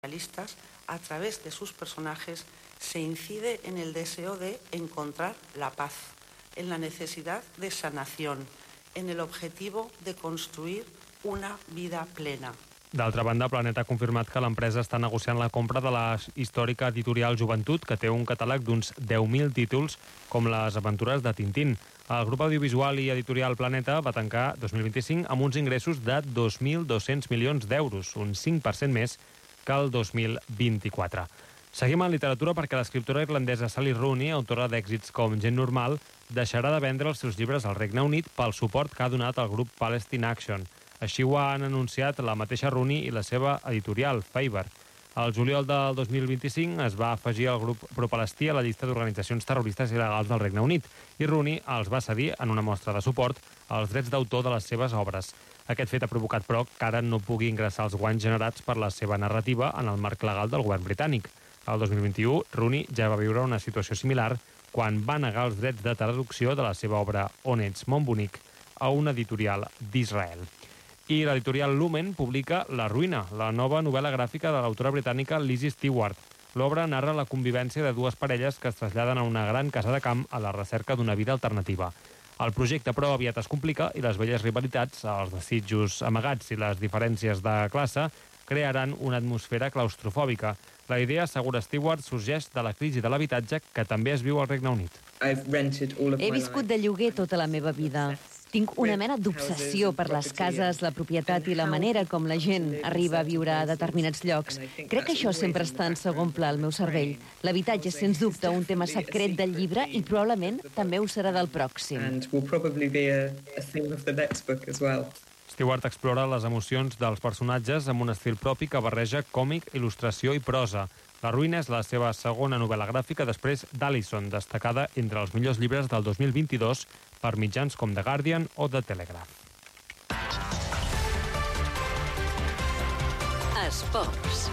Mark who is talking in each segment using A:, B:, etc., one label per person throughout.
A: realistas, a través de sus personajes, se incide en el deseo de encontrar la paz, en la necesidad de sanación, en el objetivo de construir una vida plena.
B: D'altra banda, Planeta ha confirmat que l'empresa està negociant la compra de la històrica editorial Joventut, que té un catàleg d'uns 10.000 títols, com les aventures de Tintín. El grup audiovisual i editorial Planeta va tancar 2025 amb uns ingressos de 2.200 milions d'euros, un 5% més que el 2024. Seguim en literatura perquè l'escriptora irlandesa Sally Rooney, autora d'èxits com Gent normal, deixarà de vendre els seus llibres al Regne Unit pel suport que ha donat al grup Palestine Action. Així ho han anunciat la mateixa Rooney i la seva editorial, Faber. El juliol del 2025 es va afegir el grup pro-palestí a la llista d'organitzacions terroristes il·legals del Regne Unit i Rooney els va cedir en una mostra de suport als drets d'autor de les seves obres. Aquest fet ha provocat, però, que ara no pugui ingressar els guanys generats per la seva narrativa en el marc legal del govern britànic. El 2021, Rooney ja va viure una situació similar quan va negar els drets de traducció de la seva obra On ets, mon bonic, a una editorial d'Israel. I l'editorial Lumen publica La ruïna, la nova novel·la gràfica de l'autora britànica Lizzie Stewart. L'obra narra la convivència de dues parelles que es traslladen a una gran casa de camp a la recerca d'una vida alternativa. El projecte, però, aviat es complica i les velles rivalitats, els desitjos amagats i les diferències de classe crearan una atmosfera claustrofòbica. La idea, assegura Stewart, sorgeix de la crisi de l'habitatge que també es viu al Regne Unit.
C: He viscut de lloguer tota la meva vida. Tinc una mena d'obsessió per les cases, la propietat i la manera com la gent arriba a viure a determinats llocs. Crec que això sempre està en segon pla al meu cervell. L'habitatge és, sens dubte, un tema secret del llibre i probablement també ho serà del pròxim.
B: Stewart explora les emocions dels personatges amb un estil propi que barreja còmic, il·lustració i prosa. La ruïna és la seva segona novel·la gràfica després d'Alison, destacada entre els millors llibres del 2022 per mitjans com The Guardian o The Telegraph.
D: Esports.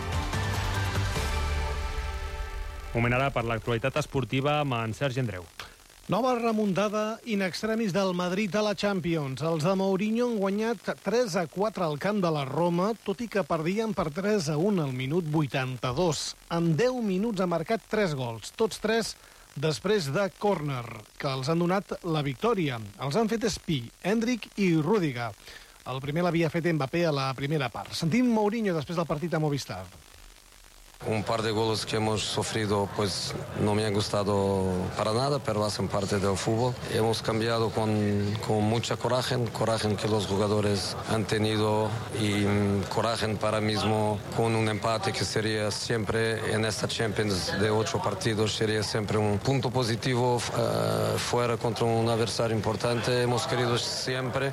B: Moment ara per l'actualitat esportiva amb en Sergi Andreu.
E: Nova remuntada in extremis del Madrid a la Champions. Els de Mourinho han guanyat 3-4 al camp de la Roma, tot i que perdien per 3-1 al minut 82. En 10 minuts ha marcat 3 gols, tots 3 després de córner, que els han donat la victòria. Els han fet Espí, Endrick i Rüdiger. El primer l'havia fet Mbappé a la primera part. Sentim Mourinho després del partit a Movistar.
F: Un par de goles que hemos sufrido pues no me han gustado para nada, pero hacen parte del fútbol. Hemos cambiado con mucha coraje que los jugadores han tenido y coraje para mismo con un empate que sería siempre en esta Champions de 8 partidos, sería siempre un punto positivo fuera contra un adversario importante. Hemos querido siempre.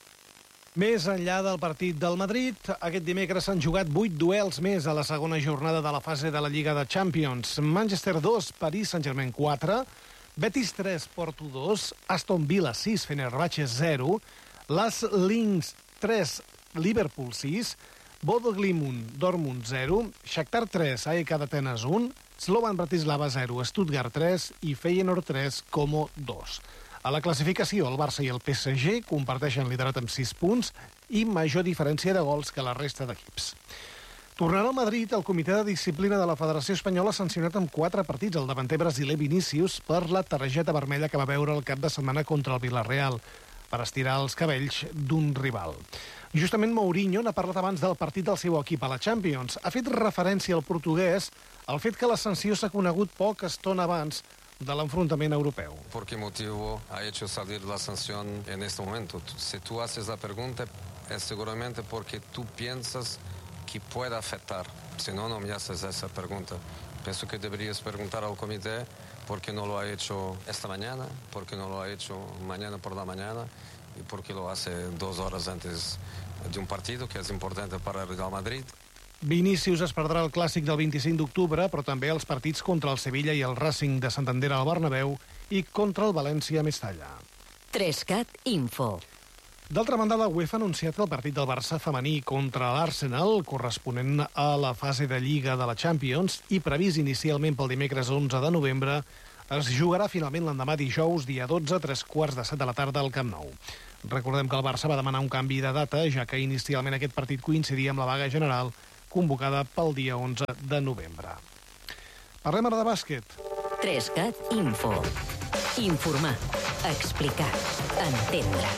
E: Més enllà del partit del Madrid, aquest dimecres s'han jugat 8 duels més a la segona jornada de la fase de la Lliga de Champions. Manchester 2, Paris Saint-Germain 4, Betis 3, Porto 2, Aston Villa 6, Fenerbahçe 0, Las Links 3, Liverpool 6, Bodo Glimt, Dortmund 0, Shakhtar 3, AEK d'Atenes 1, Slovan Bratislava 0, Stuttgart 3 i Feyenoord 3, Como 2. A la classificació, el Barça i el PSG comparteixen liderat amb 6 punts i major diferència de gols que la resta d'equips. Tornant al Madrid, el comitè de disciplina de la Federació Espanyola ha sancionat amb 4 partits el davanter brasiler Vinícius per la targeta vermella que va veure el cap de setmana contra el Villarreal per estirar els cabells d'un rival. Justament Mourinho n'ha parlat abans del partit del seu equip a la Champions. Ha fet referència al portuguès al fet que la sanció s'ha conegut poca estona abans de l'enfrontament europeu.
F: ¿Por qué motivo ha hecho salir la sanción en este momento? Si tú haces la pregunta, es seguramente porque tú piensas que puede afectar. Si no, no me haces esa pregunta. Pienso que deberías preguntar al comité por qué no lo ha hecho esta mañana, por qué no lo ha hecho mañana por la mañana y por qué lo hace 2 horas antes de un partido que es importante para el Real Madrid.
E: Vinícius es perdrà el clàssic del 25 d'octubre, però també els partits contra el Sevilla i el Racing de Santander al Bernabéu i contra el València a Mestalla.
D: 3CAT Info.
E: D'altra banda, la UEFA ha anunciat el partit del Barça femení contra l'Arsenal, corresponent a la fase de Lliga de la Champions, i previst inicialment pel dimecres 11 de novembre, es jugarà finalment l'endemà dijous, dia 12, 3:15 de la tarda al Camp Nou. Recordem que el Barça va demanar un canvi de data, ja que inicialment aquest partit coincidia amb la vaga general convocada pel dia 11 de novembre. Parlem ara de bàsquet.
D: 3CAT Info. Informar, explicar, entendre.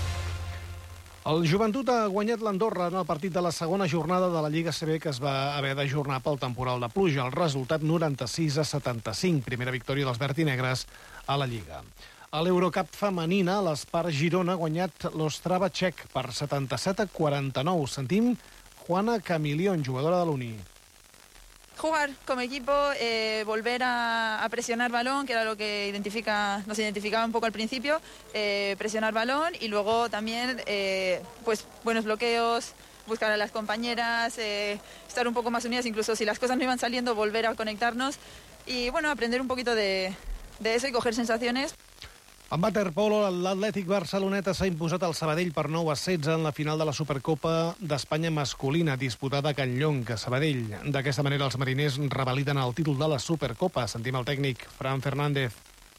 E: El Joventut ha guanyat l'Andorra en el partit de la segona jornada de la Lliga CB que es va haver d'ajornar pel temporal de pluja. El resultat 96-75, primera victòria dels vertinegres a la Lliga. A l'Eurocup femenina, l'Espar Girona ha guanyat l'Ostrava txec per 77-49. Sentim Juana Camilión, jugadora de l'Uni.
G: Jugar como equipo, volver a presionar balón, que era lo que nos identificaba un poco al principio, presionar balón y luego también pues buenos bloqueos, buscar a las compañeras, estar un poco más unidas, incluso si las cosas no iban saliendo, volver a conectarnos y bueno, aprender un poquito de eso y coger sensaciones.
E: En waterpolo, l'Atlètic Barceloneta s'ha imposat al Sabadell per 9-16 en la final de la Supercopa d'Espanya masculina, disputada a Can Llonc, a Sabadell. D'aquesta manera, els mariners revaliden el títol de la Supercopa. Sentim el tècnic, Fran Fernández.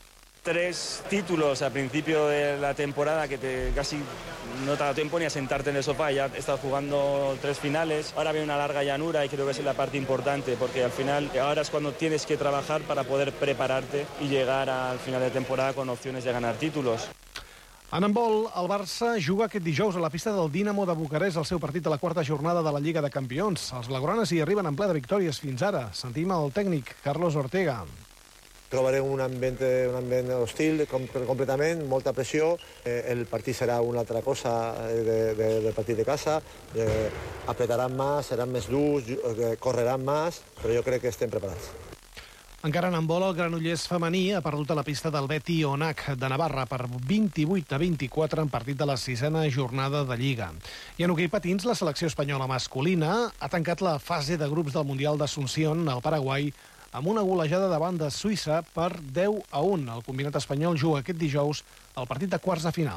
H: 3 títulos al principio de la temporada que casi no te ha dado tiempo ni a sentarte en el sofá. Ya estás jugando 3 finales. Ahora viene una larga llanura y creo que es la parte importante porque al final ahora es cuando tienes que trabajar para poder prepararte y llegar al final de temporada con opciones de ganar títulos.
E: En handbol, el Barça juga aquest dijous a la pista del Dinamo de Bucarest el seu partit de la 4ª jornada de la Lliga de Campions. Els blaugranes hi arriben en ple de victòries fins ara. Sentim el tècnic, Carlos Ortega.
I: Trobarem un ambient hostil completament, molta pressió. El partit serà una altra cosa del partit de casa. Apretaran més, seran més durs, correran més, però jo crec que estem preparats.
E: Encara en handbol, el Granollers femení ha perdut a la pista del Beti Onac de Navarra per 28-24 en partit de la 6a jornada de Lliga. I en hoquei patins, la selecció espanyola masculina ha tancat la fase de grups del Mundial d'Asunción al Paraguai amb una golejada davant de Suïssa per 10-1. El combinat espanyol juga aquest dijous el partit de quarts de final.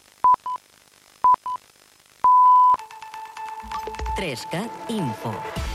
D: Trescat Info.